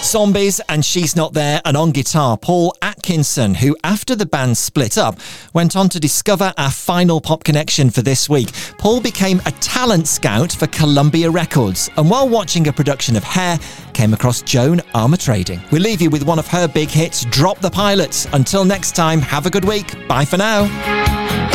Zombies and She's Not There, and on guitar, Paul Atkinson, who, after the band split up, went on to discover our final pop connection for this week. Paul became a talent scout for Columbia Records, and while watching a production of Hair, came across Joan Armatrading. We leave you with one of her big hits, Drop the Pilots. Until next time, have a good week. Bye for now.